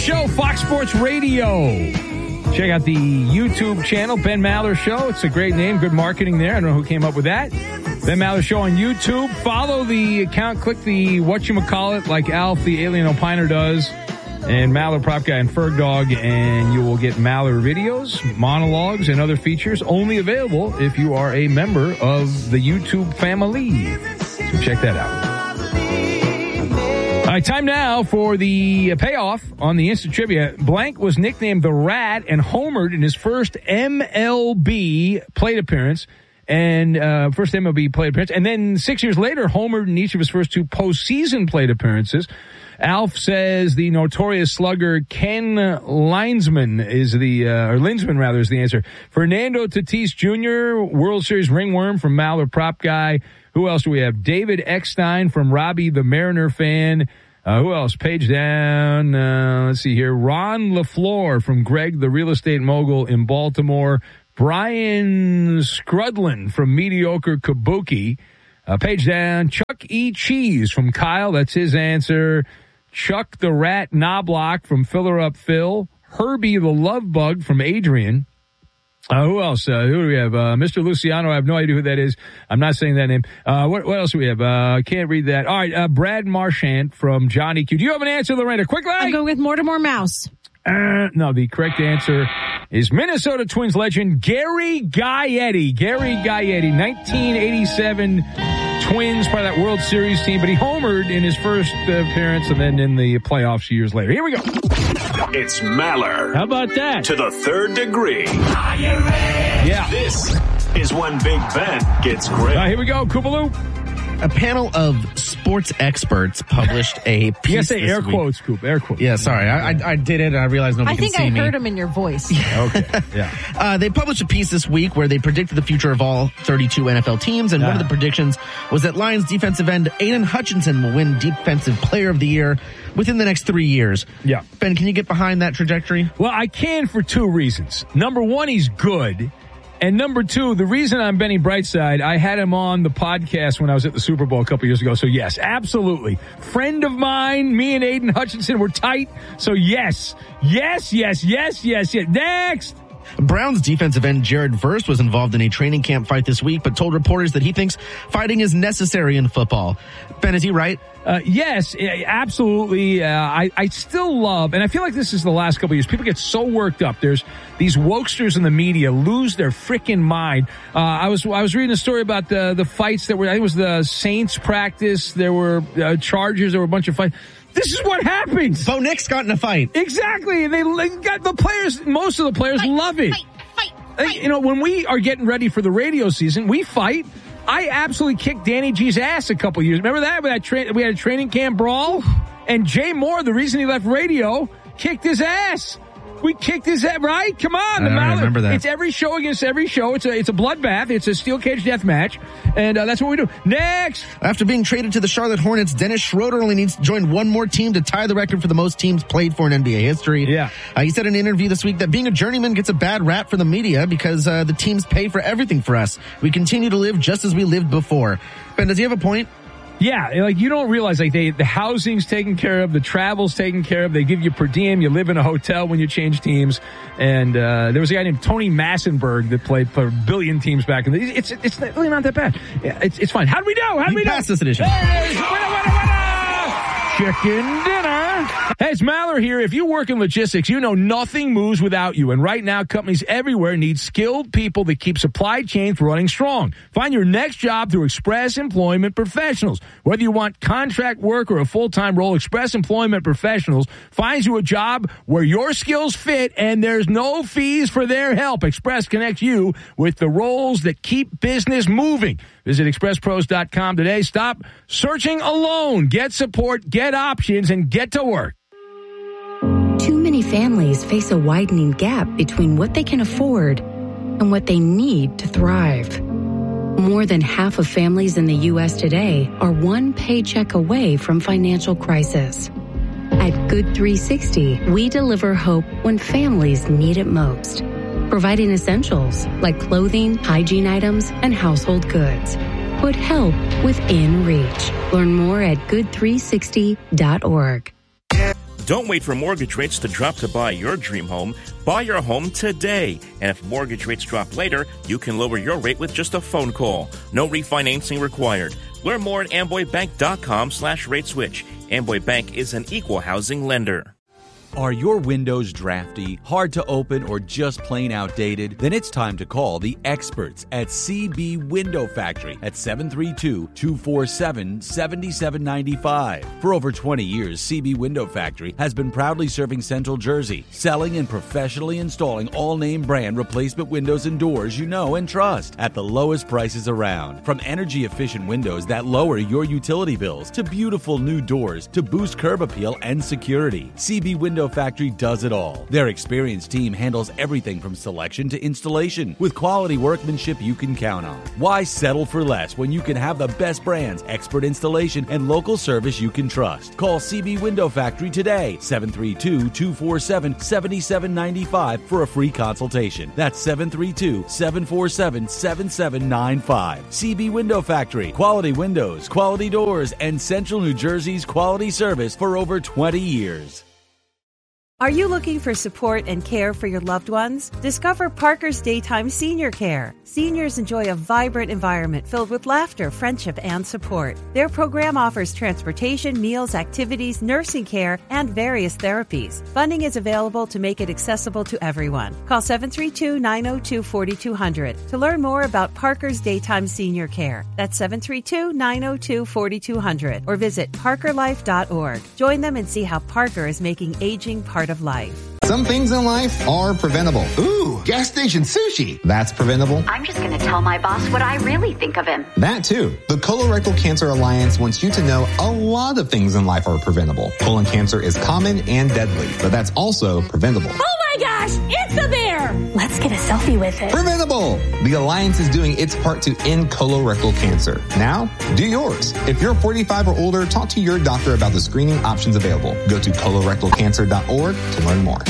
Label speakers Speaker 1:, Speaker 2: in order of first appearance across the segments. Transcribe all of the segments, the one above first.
Speaker 1: Show, Fox Sports Radio. Check out the YouTube channel, Ben Maller Show. It's a great name, good marketing there. I don't know who came up with that. Ben Maller Show on YouTube. Follow the account, click the whatchamacallit like Alf, the alien opiner does, and Maller Prop Guy and Ferg Dog, and you will get Maller videos, monologues, and other features only available if you are a member of the YouTube family. So check that out. All right, time now for the payoff on the instant trivia. Blank was nicknamed the Rat and homered in his first MLB plate appearance. And and then 6 years later, homered in each of his first two postseason plate appearances. Alf says the notorious slugger Ken Linsman is the answer. Fernando Tatis Jr., World Series ringworm from Maller Prop Guy. Who else do we have? David Eckstein from Robbie the Mariner fan. Who else? Page down. Let's see here. Ron LaFleur from Greg the Real Estate Mogul in Baltimore. Brian Scrudlin from Mediocre Kabuki. Page down. Chuck E. Cheese from Kyle. That's his answer. Chuck the Rat Knobloch from Filler Up Phil. Herbie the Love Bug from Adrian. Who else? Who do we have? Mr. Luciano. I have no idea who that is. I'm not saying that name. What else do we have? Can't read that. All right. Brad Marchant from Johnny Q. Do you have an answer, Lorena? Quickly.
Speaker 2: I'll go with Mortimer Mouse.
Speaker 1: No, the correct answer is Minnesota Twins legend Gary Gaetti. Gary Gaetti, 1987 Twins, part of that World Series team, but he homered in his first appearance and then in the playoffs years later. Here we go.
Speaker 3: It's Maller.
Speaker 1: How about that?
Speaker 3: To the third degree.
Speaker 4: Are you ready?
Speaker 1: Yeah.
Speaker 3: This is when Big Ben gets great.
Speaker 1: Here we go, Koopaloo.
Speaker 5: A panel of sports experts published a piece.
Speaker 1: You gotta say air
Speaker 5: week.
Speaker 1: quotes, Coop. Air quotes.
Speaker 5: Yeah, sorry. I did it and I realized nobody can see me.
Speaker 2: I think I heard him in your voice.
Speaker 1: Okay, yeah.
Speaker 5: They published a piece this week where they predicted the future of all 32 NFL teams, and one of the predictions was that Lions defensive end Aiden Hutchinson will win Defensive Player of the Year within the next 3 years.
Speaker 1: Yeah.
Speaker 5: Ben, can you get behind that trajectory?
Speaker 1: Well, I can for two reasons. Number one, he's good. And number two, the reason I'm Benny Brightside, I had him on the podcast when I was at the Super Bowl a couple years ago. So yes, absolutely. Friend of mine, me and Aiden Hutchinson were tight. So yes. Next.
Speaker 5: Browns defensive end Jared Verse was involved in a training camp fight this week, but told reporters that he thinks fighting is necessary in football. Ben, is he right?
Speaker 1: Yes, absolutely. I still love, and I feel like this is the last couple of years, people get so worked up. There's these wokesters in the media lose their freaking mind. I was reading a story about the fights that were, I think it was the Saints practice. There were charges. There were a bunch of fights. This is what happens.
Speaker 5: Bo Nix got in a fight.
Speaker 1: Exactly. They got the players, most of the players love it.
Speaker 2: Fight.
Speaker 1: You know, when we are getting ready for the radio season, we fight. I absolutely kicked Danny G's ass a couple years. Remember that? We had a training camp brawl, and Jay Moore, the reason he left radio, kicked his ass. We kicked his ass, right? Come on.
Speaker 5: I remember that.
Speaker 1: It's every show against every show. It's a bloodbath. It's a steel cage death match, and that's what we do. Next.
Speaker 5: After being traded to the Charlotte Hornets, Dennis Schroeder only needs to join one more team to tie the record for the most teams played for in NBA history.
Speaker 1: Yeah.
Speaker 5: He said in an interview this week that being a journeyman gets a bad rap for the media because the teams pay for everything for us. We continue to live just as we lived before. Ben, does he have a point?
Speaker 1: Yeah, like you don't realize like the housing's taken care of, the travel's taken care of. They give you per diem. You live in a hotel when you change teams. And there was a guy named Tony Massenberg that played for a billion teams back in the. It's really not that bad. Yeah, it's fine. How do we know? How do we know?
Speaker 5: Pass this edition.
Speaker 1: There it is. Winner. Chicken dinner. Hey, it's Maller here. If you work in logistics, you know nothing moves without you. And right now, companies everywhere need skilled people that keep supply chains running strong. Find your next job through Express Employment Professionals. Whether you want contract work or a full-time role, Express Employment Professionals finds you a job where your skills fit and there's no fees for their help. Express connects you with the roles that keep business moving. Visit expresspros.com today. Stop searching alone. Get support, get options, and get to work.
Speaker 6: Too many families face a widening gap between what they can afford and what they need to thrive. More than half of families in the U.S. today are one paycheck away from financial crisis. At Good 360, we deliver hope when families need it most, providing essentials like clothing, hygiene items, and household goods. Put help within reach. Learn more at good360.org.
Speaker 4: Don't wait for mortgage rates to drop to buy your dream home. Buy your home today. And if mortgage rates drop later, you can lower your rate with just a phone call. No refinancing required. Learn more at amboybank.com/rateswitch. Amboy Bank is an equal housing lender.
Speaker 7: Are your windows drafty, hard to open, or just plain outdated? Then it's time to call the experts at CB Window Factory at 732-247-7795. For over 20 years, CB Window Factory has been proudly serving Central Jersey, selling and professionally installing all-name brand replacement windows and doors you know and trust at the lowest prices around. From energy-efficient windows that lower your utility bills to beautiful new doors to boost curb appeal and security, CB Window Factory does it all. Their experienced team handles everything from selection to installation with quality workmanship you can count on. Why settle for less when you can have the best brands, expert installation, and local service you can trust? Call CB Window Factory today, 732-247-7795 for a free consultation. That's 732-747-7795. CB Window Factory. Quality windows, quality doors, and Central New Jersey's quality service for over 20 years.
Speaker 8: Are you looking for support and care for your loved ones? Discover Parker's Daytime Senior Care. Seniors enjoy a vibrant environment filled with laughter, friendship, and support. Their program offers transportation, meals, activities, nursing care, and various therapies. Funding is available to make it accessible to everyone. Call 732-902-4200 to learn more about Parker's Daytime Senior Care. That's 732-902-4200 or visit parkerlife.org. Join them and see how Parker is making aging part of life.
Speaker 9: Some things in life are preventable. Ooh, gas station sushi. That's preventable.
Speaker 10: I'm just going to tell my boss what I really think of him.
Speaker 9: That too. The Colorectal Cancer Alliance wants you to know a lot of things in life are preventable. Colon cancer is common and deadly, but that's also preventable.
Speaker 10: Oh my gosh, it's a bear! Let's get a selfie with it.
Speaker 9: Preventable! The Alliance is doing its part to end colorectal cancer. Now, do yours. If you're 45 or older, talk to your doctor about the screening options available. Go to colorectalcancer.org to learn more.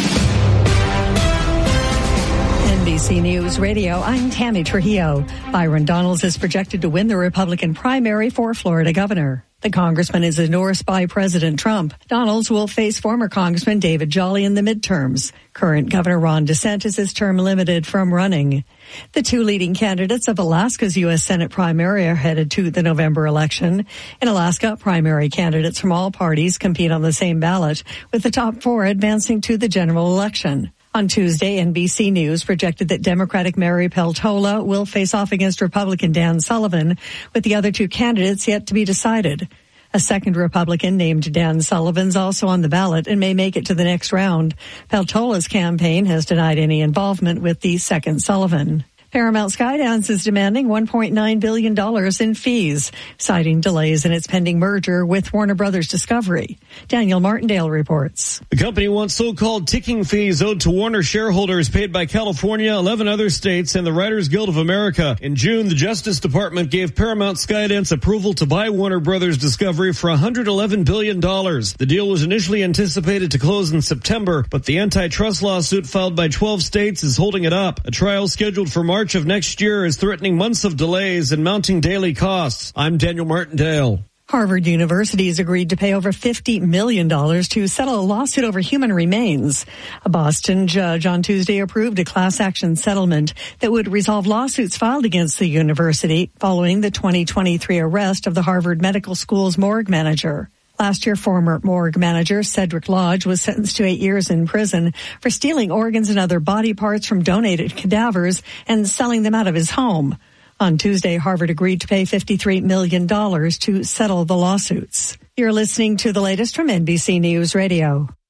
Speaker 11: NBC News Radio, I'm Tammy Trujillo. Byron Donalds is projected to win the Republican primary for Florida governor. The congressman is endorsed by President Trump. Donalds will face former Congressman David Jolly in the midterms. Current Governor Ron DeSantis is term limited from running. The two leading candidates of Alaska's U.S. Senate primary are headed to the November election. In Alaska, primary candidates from all parties compete on the same ballot, with the top four advancing to the general election. On Tuesday, NBC News projected that Democratic Mary Peltola will face off against Republican Dan Sullivan, with the other two candidates yet to be decided. A second Republican named Dan Sullivan's also on the ballot and may make it to the next round. Peltola's campaign has denied any involvement with the second Sullivan. Paramount Skydance is demanding $1.9 billion in fees, citing delays in its pending merger with Warner Brothers Discovery. Daniel Martindale reports.
Speaker 12: The company wants so-called ticking fees owed to Warner shareholders paid by California, 11 other states, and the Writers Guild of America. In June, the Justice Department gave Paramount Skydance approval to buy Warner Brothers Discovery for $111 billion. The deal was initially anticipated to close in September, but the antitrust lawsuit filed by 12 states is holding it up. A trial scheduled for March of next year is threatening months of delays and mounting daily costs. I'm Daniel Martindale.
Speaker 11: Harvard University has agreed to pay over $50 million to settle a lawsuit over human remains. A Boston judge on Tuesday approved a class action settlement that would resolve lawsuits filed against the university following the 2023 arrest of the Harvard Medical School's morgue manager. Last year, former morgue manager Cedric Lodge was sentenced to 8 years in prison for stealing organs and other body parts from donated cadavers and selling them out of his home. On Tuesday, Harvard agreed to pay $53 million to settle the lawsuits. You're listening to the latest from NBC News Radio.